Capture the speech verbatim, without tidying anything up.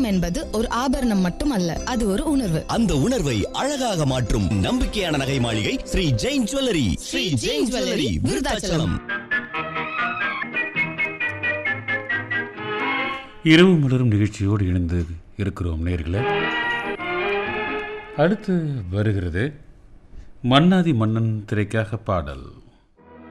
என்பது ஒரு ஆபரணம் மட்டும் அல்ல, அது ஒரு உணர்வு. அந்த உணர்வை அழகாக மாற்றும் நம்பிக்கையான நகை மாளிகை ஸ்ரீ ஜெயின் ஜுவல்லரி. ஸ்ரீ ஜெயின் ஜுவல்லரி, விருதாச்சலம். இரவு மலரும் நிகழ்ச்சியோடு இணைந்து இருக்கிறோம் நேயர்களே. அடுத்து வருகிறது மன்னாதி மன்னன் திரைக்காக பாடல்.